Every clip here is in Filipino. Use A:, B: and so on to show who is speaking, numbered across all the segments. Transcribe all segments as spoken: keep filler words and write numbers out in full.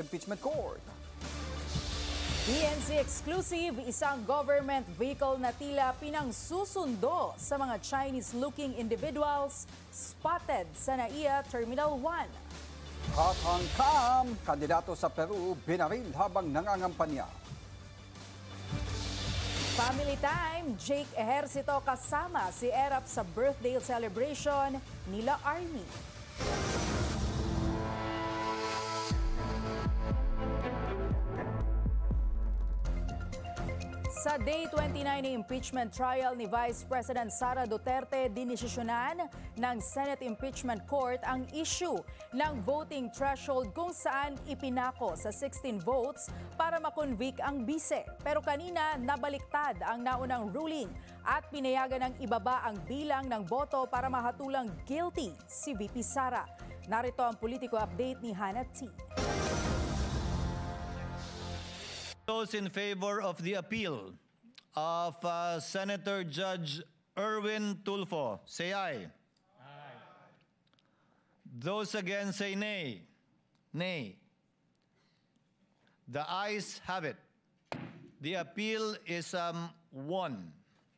A: Impeachment Court.
B: D N C exclusive, isang government vehicle na tila pinangsusundo sa mga Chinese-looking individuals spotted sa N A I A Terminal one.
A: Katangkam, kandidato sa Peru, binaril habang nangangampanya.
B: Family time, Jake Ejercito kasama si Erap sa birthday celebration nila Army. Sa Day twenty-nine ng impeachment trial ni Vice President Sara Duterte, dinesisyonan ng Senate Impeachment Court ang issue ng voting threshold kung saan ipinako sa sixteen votes para makonvict ang bise. Pero kanina nabaliktad ang naunang ruling at pinayagan ng ibaba ang bilang ng boto para mahatulang guilty si V P Sara. Narito ang politiko update ni Hannah T.
C: Those in favor of the appeal of uh, Senator Judge Erwin Tulfo, say aye. Aye. Those against, say nay. Nay. The ayes have it. The appeal is um, won.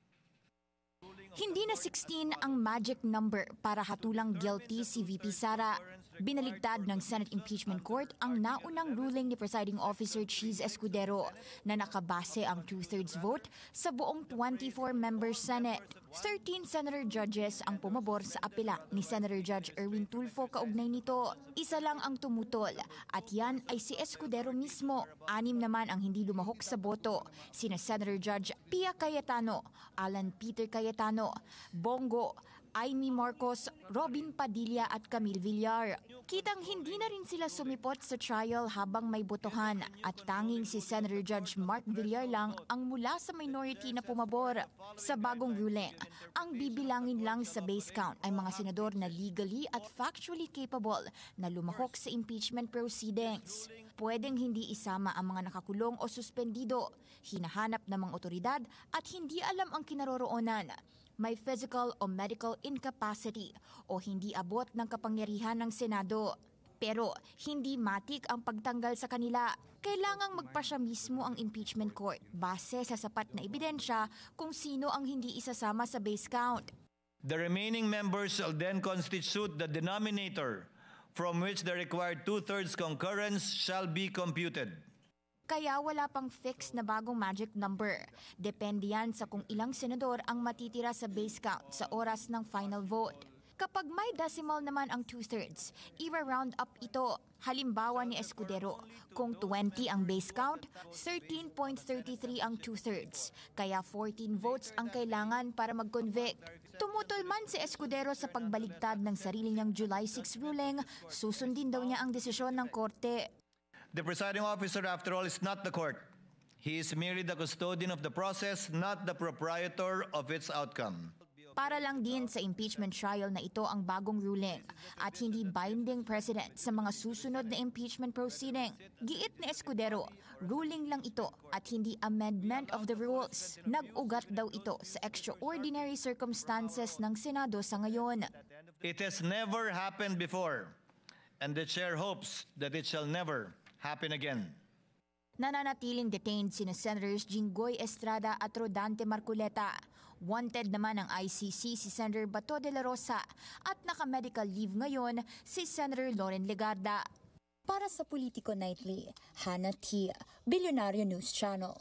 D: Hindi na sixteen ang magic number para hatulang guilty si V P Sara. Binaligtad ng Senate Impeachment Court ang naunang ruling ni Presiding Officer Cheese Escudero na nakabase ang two-thirds vote sa buong twenty-four member Senate. thirteen Senator judges ang pumabor sa apela ni Senator Judge Erwin Tulfo kaugnay nito. Isa lang ang tumutol at yan ay si Escudero mismo. Anim naman ang hindi lumahok sa boto. Sina Senator Judge Pia Cayetano, Alan Peter Cayetano, Bongo, Amy Marcos, Robin Padilla at Camille Villar. Kitang hindi na rin sila sumipot sa trial habang may botohan at tanging si Senator Judge Mark Villar lang ang mula sa minority na pumabor. Sa bagong ruling, ang bibilangin lang sa base count ay mga senador na legally at factually capable na lumahok sa impeachment proceedings. Pwedeng hindi isama ang mga nakakulong o suspendido, hinahanap ng mga otoridad at hindi alam ang kinaroroonan, may physical o medical incapacity o hindi abot ng kapangyarihan ng Senado. Pero hindi matik ang pagtanggal sa kanila. Kailangang magpasya mismo ang impeachment court base sa sapat na ebidensya kung sino ang hindi isasama sa base count.
C: The remaining members shall then constitute the denominator from which the required two-thirds concurrence shall be computed.
D: Kaya wala pang fix na bagong magic number. Depende yan sa kung ilang senador ang matitira sa base count sa oras ng final vote. Kapag may decimal naman ang two-thirds, i-round up ito. Halimbawa ni Escudero, kung twenty ang base count, thirteen point three three ang two-thirds. Kaya fourteen votes ang kailangan para mag-convict. Tumutol man si Escudero sa pagbaligtad ng sarili niyang July sixth ruling, susundin daw niya ang desisyon ng korte.
C: The presiding officer, after all, is not the court. He is merely the custodian of the process, not the proprietor of its outcome.
D: Para lang din sa impeachment trial na ito ang bagong ruling at hindi binding precedent sa mga susunod na impeachment proceeding. Giit ni Escudero, ruling lang ito at hindi amendment of the rules. Nag-ugat daw ito sa extraordinary circumstances ng Senado sa ngayon.
C: It has never happened before, and the chair hopes that it shall never happen again.
D: Nananatiling detained sina Senators Jinggoy Estrada at Rodante Marculeta. Wanted naman ng I C C si Senator Bato de la Rosa at naka-medical leave ngayon si Senator Loren Legarda.
E: Para sa Politico Nightly, Hannah T. Billionario News Channel.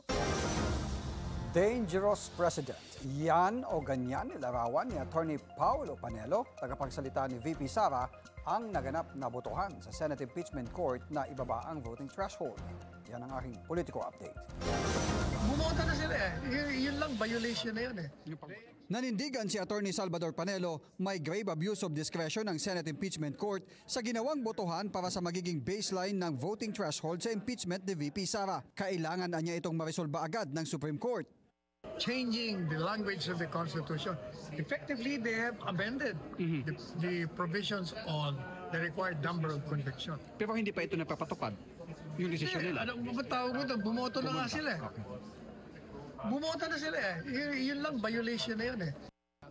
A: Dangerous President. Yan o ganyan nilarawan ni Attorney Paulo Panelo, tagapagsalita ni V P Sara, ang naganap na botohan sa Senate Impeachment Court na ibaba ang voting threshold. Yan ang aking Politico Update.
F: Bumoto na sila eh. Y- yun lang, violation na yun eh.
G: Nanindigan si Attorney Salvador Panelo, may grave abuse of discretion ng Senate Impeachment Court sa ginawang botohan para sa magiging baseline ng voting threshold sa impeachment ni V P Sara. Kailangan na niya itong maresolba agad ng Supreme Court.
F: Changing the language of the Constitution. Effectively, they have amended mm-hmm. the, the provisions on the required number of conviction.
H: Pero hindi pa ito napapatupad yung desisyon nila.
F: Ano ba tawag mo ito? Bumoto na nga sila eh.
H: Okay.
F: Bumoto na sila eh. Y- yun lang, violation na yun eh.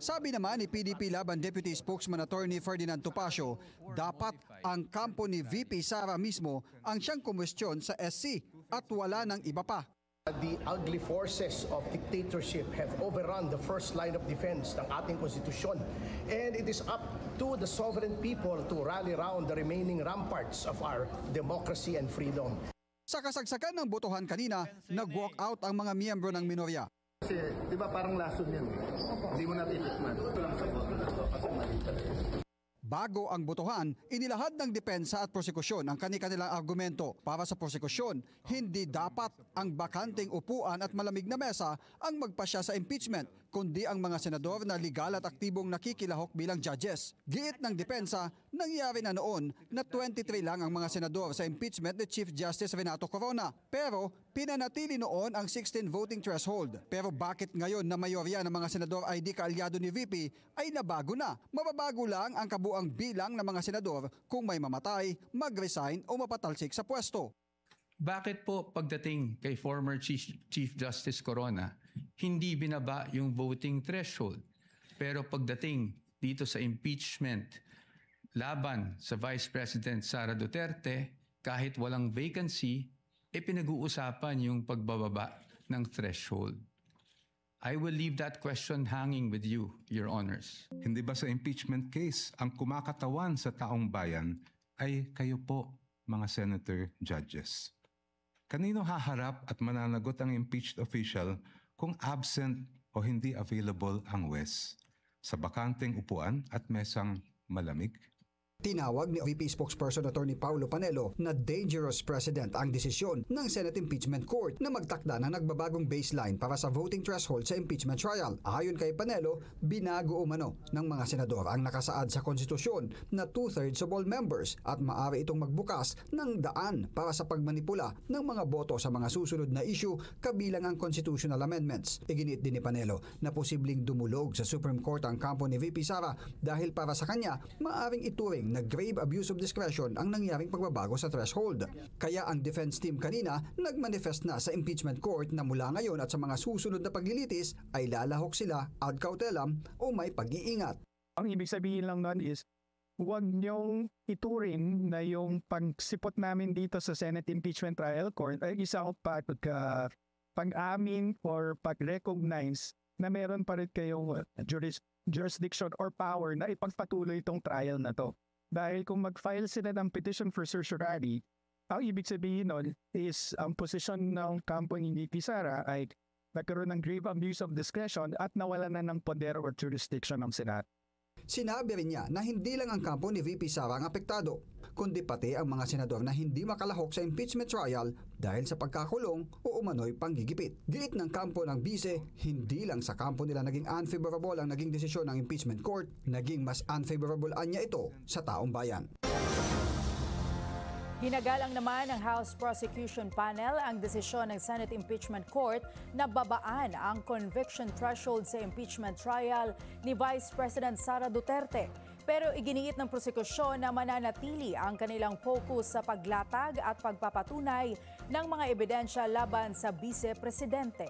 G: Sabi naman ni P D P Laban Deputy Spokesman Attorney Ferdinand Topacio, dapat ang kampo ni V P Sara mismo ang siyang kumwestiyon sa S C at wala ng iba pa.
I: The ugly forces of dictatorship have overrun the first line of defense ng ating konstitusyon, and it is up to the sovereign people to rally around the remaining ramparts of our democracy and freedom.
G: Sa kasagsagan ng botohan kanina, nag-walk out ang mga miyembro ng minorya.
J: Kasi, di ba parang lason yan? Hindi mo natin itikman. Ito lang sa boto na to kasi mali talaga.
G: Bago ang botohan, inilahad ng depensa at prosekusyon ang kani-kanilang argumento. Para sa prosekusyon, hindi dapat ang bakanting upuan at malamig na mesa ang magpasya sa impeachment, kundi ang mga senador na legal at aktibong nakikilahok bilang judges. Giit ng depensa, nangyari na noon na twenty-three lang ang mga senador sa impeachment ni Chief Justice Renato Corona. Pero pinanatili noon ang sixteen voting threshold. Pero bakit ngayon na mayorya ng mga senador ay di kaalyado ni V P ay nabago na? Mababago lang ang kabuang bilang ng mga senador kung may mamatay, mag-resign o mapatalsik sa pwesto.
K: Bakit po pagdating kay former Chief, Chief Justice Corona, hindi binaba yung voting threshold? Pero pagdating dito sa impeachment laban sa Vice President Sara Duterte, kahit walang vacancy, e pinag-uusapan yung pagbababa ng threshold. I will leave that question hanging with you, Your Honors.
L: Hindi ba sa impeachment case, ang kumakatawan sa taong bayan ay kayo po, mga senator judges? Kanino haharap at mananagot ang impeached official kung absent o hindi available ang W E S? Sa bakanteng upuan at mesang malamig?
G: Tinawag ni V P spokesperson Attorney Paulo Panelo na dangerous precedent ang desisyon ng Senate Impeachment Court na magtakda ng nagbabagong baseline para sa voting threshold sa impeachment trial. Ayon kay Panelo, binago umano ng mga senador ang nakasaad sa konstitusyon na two-thirds of all members at maaari itong magbukas ng daan para sa pagmanipula ng mga boto sa mga susunod na issue kabilang ang constitutional amendments. Iginit din ni Panelo na posibleng dumulog sa Supreme Court ang kampo ni V P Sara dahil para sa kanya, maaring ituring na grave abuse of discretion ang nangyaring pagbabago sa threshold. Kaya ang defense team kanina nagmanifest na sa impeachment court na mula ngayon at sa mga susunod na paglilitis ay lalahok sila ad cautelam o may pag-iingat.
M: Ang ibig sabihin lang nun is huwag niyong ituring na yung pagsipot namin dito sa Senate Impeachment Trial Court ay isang pag, uh, pag-amin or pag-recognize na meron pa rin kayong juris, jurisdiction or power na ipagpatuloy itong trial na to. Dahil kung mag-file sila ng petition for certiorari, ang ibig sabihin nun is ang posisyon ng kampo ni V P Sara ay nagkaroon ng grave abuse of discretion at nawala na ng poder or jurisdiction ng Senado.
G: Sinabi rin niya na hindi lang ang kampo ni V P Sara ang apektado, kundi pati ang mga senador na hindi makalahok sa impeachment trial dahil sa pagkakulong o umano'y panggigipit. Giit ng kampo ng bise, hindi lang sa kampo nila naging unfavorable ang naging desisyon ng impeachment court, naging mas unfavorable anya ito sa taong bayan.
B: Ginagalang naman ng House Prosecution Panel ang desisyon ng Senate Impeachment Court na babaan ang conviction threshold sa impeachment trial ni Vice President Sara Duterte. Pero iginiit ng prosekusyon na mananatili ang kanilang focus sa paglatag at pagpapatunay ng mga ebidensya laban sa Vice-Presidente.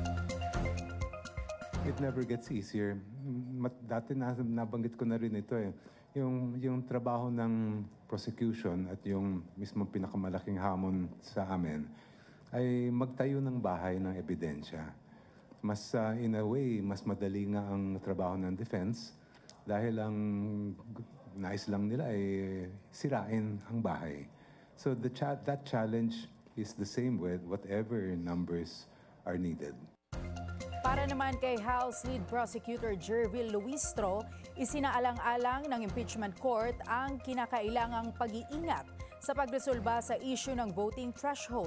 L: It never gets easier. Dati na, nabanggit ko na rin ito eh. Yung, yung trabaho ng prosecution at yung mismong pinakamalaking hamon sa amin ay magtayo ng bahay ng ebidensya. Mas uh, in a way, mas madali nga ang trabaho ng defense dahil ang nais lang nila ay sirain ang bahay. So the cha- that challenge is the same with whatever numbers are needed.
B: Para naman kay House Lead Prosecutor Jervil Luistro, isinaalang-alang ng impeachment court ang kinakailangang pag-iingat sa pagresolba sa issue ng voting threshold.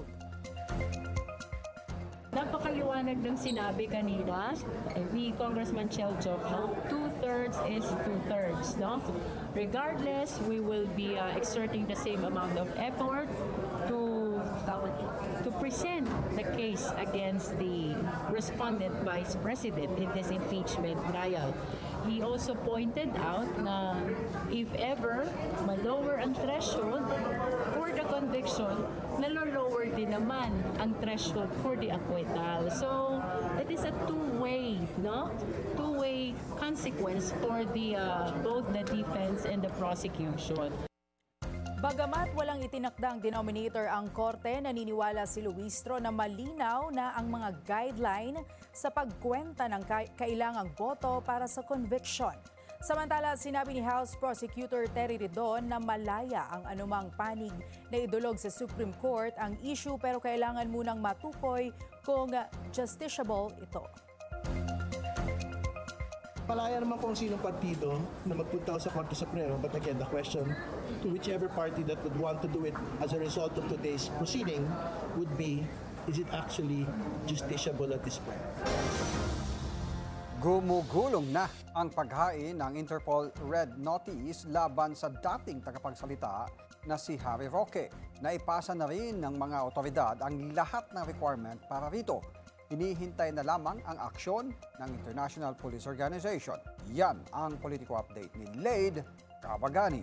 N: Napakaliwanag ng sinabi kanina ni Congressman Chel Jokno, two-thirds is two-thirds. No? Regardless, we will be uh, exerting the same amount of effort to to present the case against the respondent Vice President in this impeachment trial. He also pointed out na if ever ma-lower ang threshold for the conviction, nalo-lower din naman ang threshold for the acquittal. So, it is a two-way, no? Two-way consequence for the uh, both the defense and the prosecution.
B: Bagamat walang itinakdang denominator ang korte, naniniwala si Luistro na malinaw na ang mga guideline sa pagkwenta ng kailangang boto para sa conviction. Samantala, sinabi ni House Prosecutor Terry Ridon na malaya ang anumang panig na idulog sa Supreme Court ang issue pero kailangan munang matukoy kung justiciable ito.
J: Malaya naman kung sinong partido na magpunta sa Korte Suprema, but again, the question to whichever party that would want to do it as a result of today's proceeding would be, is it actually justiciable at this point?
A: Gumugulong na ang paghain ng Interpol Red Notice laban sa dating tagapagsalita na si Harry Roque. Naipasa na rin ng mga otoridad ang lahat ng requirement para rito. Hinihintay na lamang ang aksyon ng International Police Organization. Yan ang Politico Update ni Lade Cabagani.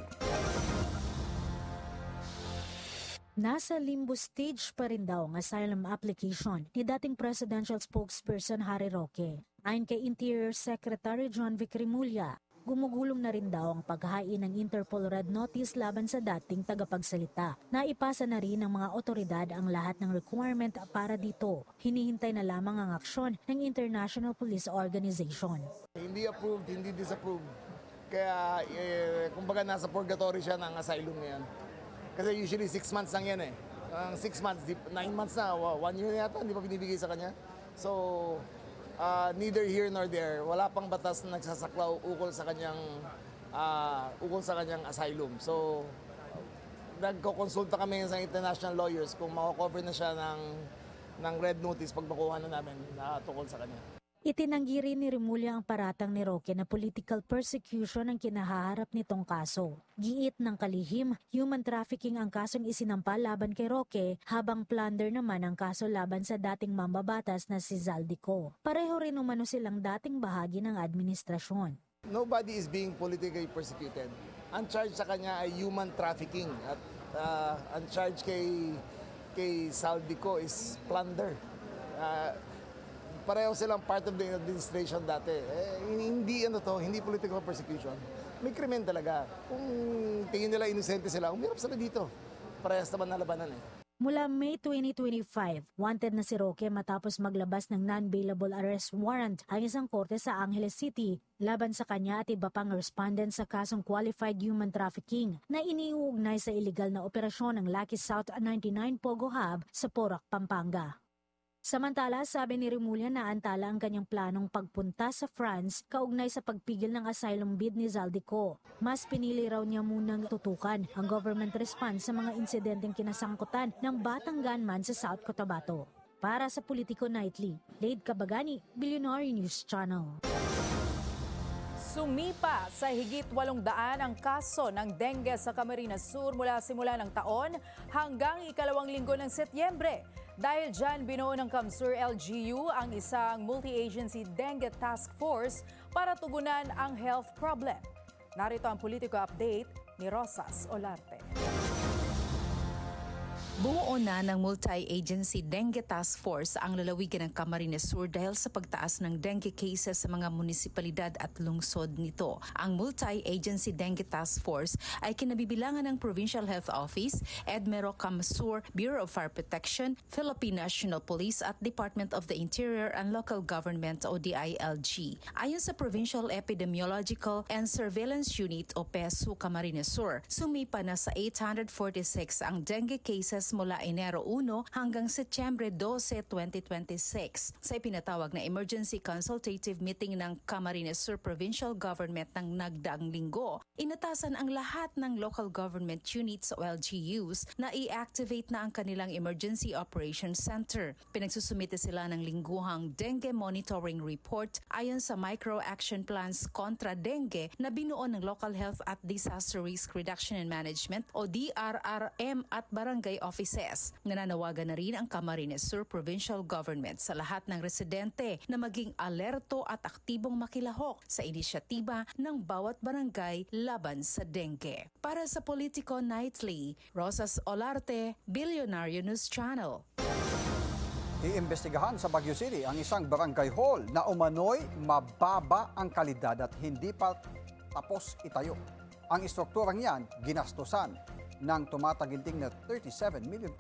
O: Nasa limbo stage pa rin daw ang asylum application ni dating presidential spokesperson Harry Roque. Ayon kay Interior Secretary John Vic Rimulya, gumugulong na rin daw ang paghain ng Interpol Red Notice laban sa dating tagapagsalita. Naipasa na rin ng mga otoridad ang lahat ng requirement para dito. Hinihintay na lamang ang aksyon ng International Police Organization.
J: Hindi approved, hindi disapproved. Kaya, eh, kumbaga nasa purgatory siya ng asylum ngayon. Kasi usually six months lang yan eh. Ang six months, nine months na, one year na yata, hindi pa binibigay sa kanya. So, Uh, neither here nor there, wala pang batas na nagsasaklaw ukol sa kanyang uh, ukol sa kanyang asylum. So nagko-konsulta kami sa international lawyers kung mako-cover na siya ng ng red notice pag makuha na namin na tungkol sa kanya.
O: Itinanggi rin ni Rimulya ang paratang ni Roque na political persecution ang kinahaharap nitong kaso. Giit ng kalihim, human trafficking ang kasong isinampa laban kay Roque, habang plunder naman ang kaso laban sa dating mambabatas na si Zaldico. Pareho rin umano silang dating bahagi ng administrasyon.
J: Nobody is being politically persecuted. Ang charge sa kanya ay human trafficking at uh, ang charge kay kay Zaldico is plunder. Uh, Pareho silang part of the administration dati. Eh, hindi ano to, hindi political persecution. May krimen talaga. Kung tingin nila inosente sila, umirap sila dito. Parehas naman na labanan eh.
O: Mula May twenty twenty-five, wanted na si Roque matapos maglabas ng non-bailable arrest warrant ang isang korte sa Angeles City laban sa kanya at iba pang respondent sa kasong qualified human trafficking na iniuugnay sa illegal na operasyon ng Lucky South ninety-nine Pogo Hub sa Porac, Pampanga. Samantala, sabi ni Rimulya na antala ang kanyang planong pagpunta sa France kaugnay sa pagpigil ng asylum bid ni Zaldico. Mas pinili raw niya munang tutukan ang government response sa mga insidenteng kinasangkutan ng batang gunman sa South Cotabato. Para sa Politico Nightly, Lade Cabagani, Billionaire News Channel.
B: Sumipa sa higit walong daan ang kaso ng dengue sa Camarines Sur mula simula ng taon hanggang ikalawang linggo ng Setyembre. Dahil dyan, binuo ng Camsur L G U ang isang multi-agency dengue task force para tugunan ang health problem. Narito ang Politico Update ni Rosas Olarte.
P: Bumuo na ng multi-agency dengue task force ang lalawigan ng Camarines Sur dahil sa pagtaas ng dengue cases sa mga munisipalidad at lungsod nito. Ang multi-agency dengue task force ay kinabibilangan ng Provincial Health Office, Edmero Camsur, Bureau of Fire Protection, Philippine National Police at Department of the Interior and Local Government o D I L G. Ayon sa Provincial Epidemiological and Surveillance Unit o P E S U Camarines Sur, sumipa na sa eight hundred forty-six ang dengue cases mula Enero one hanggang Setyembre twelve, twenty twenty-six. Sa ipinatawag na emergency consultative meeting ng Camarines Sur Provincial Government ng nagdaang linggo, inatasan ang lahat ng local government units o L G Us na i-activate na ang kanilang Emergency Operations Center. Pinagsusumite sila ng lingguhang dengue monitoring report ayon sa Micro Action Plans kontra dengue na binuo ng Local Health at Disaster Risk Reduction and Management o D R R M at Barangay Offices. Nananawagan na rin ang Camarines Sur Provincial Government sa lahat ng residente na maging alerto at aktibong makilahok sa inisyatiba ng bawat barangay laban sa dengue. Para sa Politico Nightly, Rosas Olarte, Billionaire News Channel.
A: Iimbestigahan sa Baguio City ang isang barangay hall na umano'y mababa ang kalidad at hindi pa tapos itayo. Ang istrukturang yan ginastusan ng tumataginting na thirty-seven million